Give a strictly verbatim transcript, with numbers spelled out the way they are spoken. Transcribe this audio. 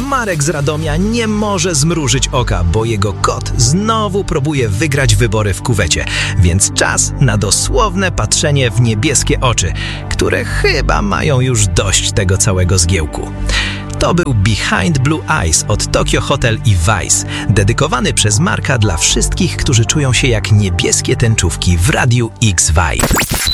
Marek z Radomia nie może zmrużyć oka, bo jego kot znowu próbuje wygrać wybory w kuwecie. Więc czas na dosłowne patrzenie w niebieskie oczy, które chyba mają już dość tego całego zgiełku. To był Behind Blue Eyes od Tokio Hotel i Vice, dedykowany przez Marka dla wszystkich, którzy czują się jak niebieskie tęczówki w Radiu X Vibe.